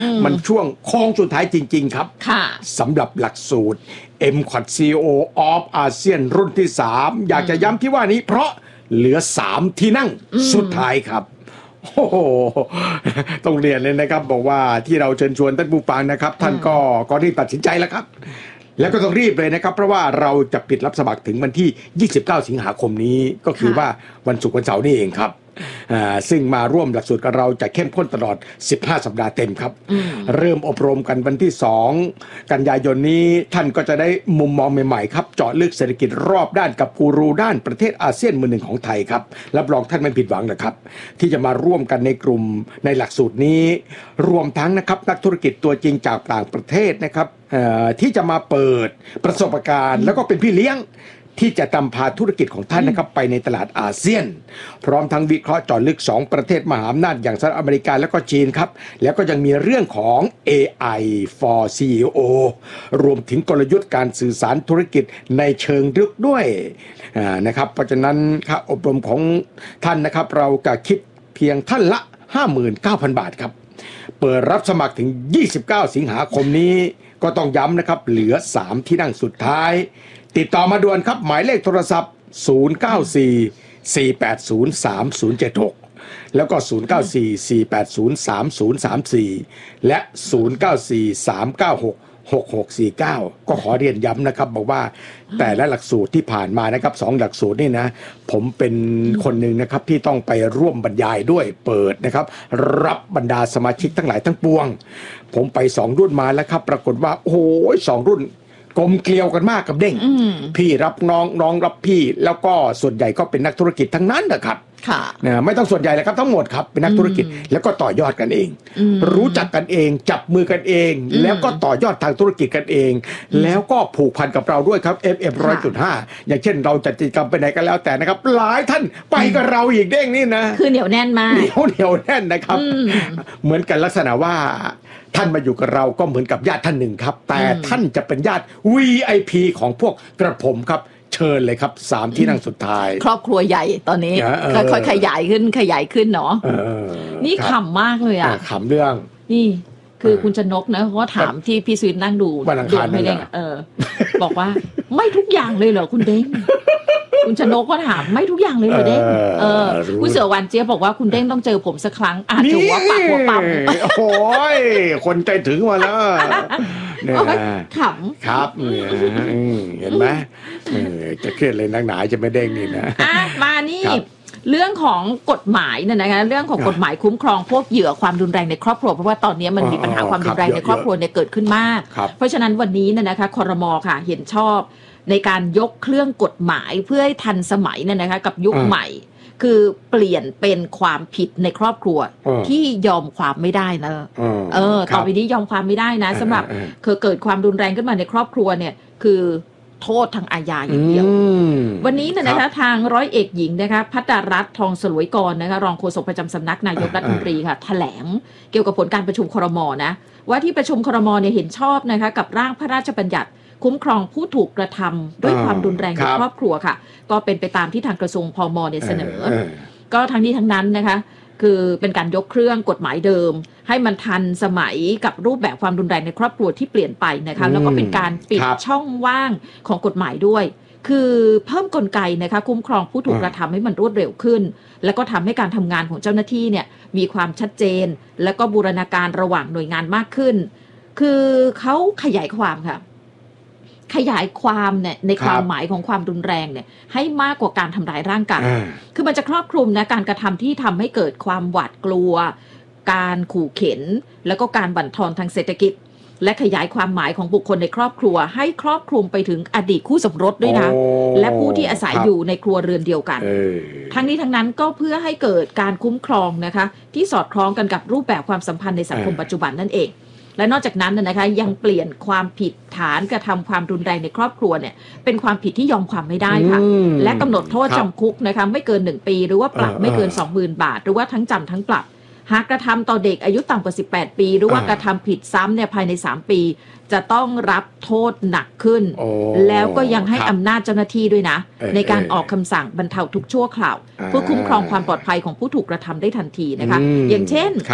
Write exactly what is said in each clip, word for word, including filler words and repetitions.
มันช่วงโค้งสุดท้ายจริงๆครับสำหรับหลักสูตร เอ็ม คอท ซี อี โอ of อาเซียนรุ่นที่สามอยากจะย้ำที่ว่านี้เพราะเหลือสามที่นั่งสุดท้ายครับโอ้โหต้องเรียนเลยนะครับบอกว่าที่เราเชิญชวนท่านผู้ฟังนะครับท่านก็ก็รีบตัดสินใจแล้วครับแล้วก็ต้องรีบเลยนะครับเพราะว่าเราจะปิดรับสมัครถึงวันที่ยี่สิบเก้าสิงหาคมนี้ก็คือว่าวันศุกร์วันเสาร์นี่เองครับซึ่งมาร่วมหลักสูตรกับเราจะเข้มข้นตลอดสิบห้าสัปดาห์เต็มครับเริ่มอบรมกันวันที่สองกันยายนนี้ท่านก็จะได้มุมมองใหม่ๆครับเจาะลึกเศรษฐกิจรอบด้านกับกูรูด้านประเทศอาเซียนมือหนึ่งของไทยครับรับรองท่านไม่ผิดหวังนะครับที่จะมาร่วมกันในกลุ่มในหลักสูตรนี้รวมทั้งนะครับนักธุรกิจตัวจริงจากต่างประเทศนะครับที่จะมาเปิดประสบการณ์แล้วก็เป็นพี่เลี้ยงที่จะนำพาธุรกิจของท่านนะครับไปในตลาดอาเซียนพร้อมทั้งวิเคราะห์เจาะลึกสองประเทศมหาอำนาจอย่างสหรัฐอเมริกาและก็จีนครับแล้วก็ยังมีเรื่องของ เอ ไอ for ซี อี โอ รวมถึงกลยุทธ์การสื่อสารธุรกิจในเชิงลึกด้วยนะครับเพราะฉะนั้นค่าอบรมของท่านนะครับเราก็คิดเพียงท่านละ ห้าหมื่นเก้าพัน บาทครับเปิดรับสมัครถึงยี่สิบเก้าสิงหาคมนี้ก็ต้องย้ำนะครับเหลือสามที่นั่งสุดท้ายติดต่อมาด่วนครับหมายเลขโทรศัพท์ศูนย์ เก้า สี่ สี่ แปด ศูนย์ สาม ศูนย์ เจ็ด หกแล้วก็ศูนย์ เก้า สี่ สี่ แปด ศูนย์ สาม ศูนย์ สาม สี่และศูนย์ เก้า สี่ สาม เก้า หก หก หก สี่ เก้าก็ขอเรียนย้ำนะครับบอกว่าแต่ละหลักสูตรที่ผ่านมานะครับสองหลักสูตรนี่นะผมเป็นคนหนึ่งนะครับที่ต้องไปร่วมบรรยายด้วยเปิดนะครับรับบรรดาสมาชิกทั้งหลายทั้งปวงผมไปสองรุ่นมาแล้วครับปรากฏว่าโอ้โหสองรุ่นกลมเกลียวกันมากกับเด้งพี่รับน้องน้องรับพี่แล้วก็ส่วนใหญ่ก็เป็นนักธุรกิจทั้งนั้นนะครับนะไม่ต้องส่วนใหญ่เลยครับทั้งหมดครับเป็นนักธุรกิจแล้วก็ต่อยอดกันเองรู้จักกันเองจับมือกันเองแล้วก็ต่อยอดทางธุรกิจกันเองแล้วก็ผูกพันกับเราด้วยครับ เอฟ เอฟ หนึ่งร้อยจุดห้า อย่างเช่นเราจัดกิจกรรมไปไหนกันแล้วแต่นะครับหลายท่านไปกับเราอีกเด้งนี่นะคือเหนียวแน่นมากเหนียวเหนียวแน่นนะครับเหมือนกันลักษณะว่าท่านมาอยู่กับเราก็เหมือนกับญาติท่านหนึ่งครับแต่ท่านจะเป็นญาติ วี ไอ พี ของพวกกระผมครับเชิญเลยครับสามที่นั่งสุดท้ายครอบครัวใหญ่ตอนนี้ค่อยๆขยายขึ้นขยายขึ้นเนาะนี่ขำมากเลยอ่ะขำเรื่องนี่คือคุณชนกนะเขาถามที่พี่สวินนั่งดูดูไม่ได้เออบอกว่าไม่ทุกอย่างเลยเหรอคุณเด้งคุณชนกก็ถามไม่ทุกอย่างเลยเหรอเด้งเออคุณเสือวันเจี๊ยบบอกว่าคุณเด้งต้องเจอผมสักครั้งอาจจะว่าปากหัวปั๊มโอ้ยคนใจถึงมาแล้วเนี่ยขำครับเห็นไหมจะเครียดเลยนักหนาจะไม่เด้งนี่นะมานี่เรื่องของกฎหมายเนี่ยนะคะเรื่องของกฎหมายคุ้มครองพวกเหยื่อความรุนแรงในครอบครัวเพราะว่าตอนนี้มันมีปัญหาความรุนแรงในครอบครัวเนี่ยเกิดขึ้นมากเพราะฉะนั้นวันนี้เนี่ยนะคะครม.ค่ะเห็นชอบในการยกเครื่องกฎหมายเพื่อให้ทันสมัยเนี่ยนะคะกับยุคใหม่คือเปลี่ยนเป็นความผิดในครอบครัวที่ยอมความไม่ได้นะเออต่อไปนี้ยอมความไม่ได้นะสำหรับคือเกิดความรุนแรงขึ้นมาในครอบครัวเนี่ยคือโทษทางอาญาอย่างเดียววันนี้เนี่ยนะคะทางร้อยเอกหญิงนะคะภัตตารัตน์ทองสลวยกรนะคะรองโฆษกประจำสำนักนายกรัฐมนตรีค่ะแถลงเกี่ยวกับผลการประชุมครม.นะว่าที่ประชุมครม.เนี่ยเห็นชอบนะคะกับร่างพระราชบัญญัติคุ้มครองผู้ถูกกระทำด้วยความรุนแรงในครอบครัวค่ะก็เป็นไปตามที่ทางกระทรวงพม.เนี่ยเสนอก็ทั้งนี้ทั้งนั้นนะคะคือเป็นการยกเครื่องกฎหมายเดิมให้มันทันสมัยกับรูปแบบความรุนแรงในครอบครัวที่เปลี่ยนไปนะคะแล้วก็เป็นการปิดช่องว่างของกฎหมายด้วยคือเพิ่มกลไกนะคะคุ้มครองผู้ถูกกระทำให้มันรวดเร็วขึ้นแล้วก็ทำให้การทำงานของเจ้าหน้าที่เนี่ยมีความชัดเจนแล้วก็บูรณาการระหว่างหน่วยงานมากขึ้นคือเขาขยายความค่ะขยายความเนี่ยในความหมายของความรุนแรงเนี่ยให้มากกว่าการทำร้ายร่างกายคือมันจะครอบคลุมนะการกระทำที่ทำให้เกิดความหวาดกลัวการขู่เข็นแล้วก็การบั่นทอนทางเศรษฐกิจและขยายความหมายของบุคคลในครอบครัวให้ครอบคลุมไปถึงอดีตคู่สมรสด้วยนะและผู้ที่อาศัยอยู่ในครัวเรือนเดียวกันทั้งนี้ทั้งนั้นก็เพื่อให้เกิดการคุ้มครองนะคะที่สอดคล้องกันกับรูปแบบความสัมพันธ์ในสังคมปัจจุบันนั่นเองและนอกจากนั้นนะคะยังเปลี่ยนความผิดฐานกระทำความรุนแรงในครอบครัวเนี่ยเป็นความผิดที่ยอมความไม่ได้ค่ะและกำหนดโทษจำคุกนะคะไม่เกินหนึ่งปีหรือว่าปรับไม่เกิน สองหมื่น บาทหรือว่าทั้งจำทั้งปรับหากกระทำต่อเด็กอายุต่ำกว่าสิบแปดปีหรือว่ากระทำผิดซ้ำเนี่ยภายในสามปีจะต้องรับโทษหนักขึ้นแล้วก็ยังให้อำนาจเจ้าหน้าที่ด้วยนะในการออกคำสั่งบรรเทาทุกชั่วคราวเพื่อคุ้มครองความปลอดภัยของผู้ถูกกระทำได้ทันทีนะคะอย่างเช่น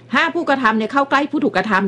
ห้ามผู้กระทำเนี่ยเข้าใกล้ผู้ถูกกระทำ